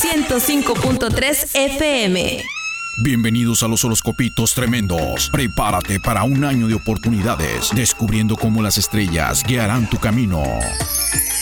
105.3 FM. Bienvenidos a los horoscopitos tremendos. Prepárate para un año de oportunidades, descubriendo cómo las estrellas guiarán tu camino.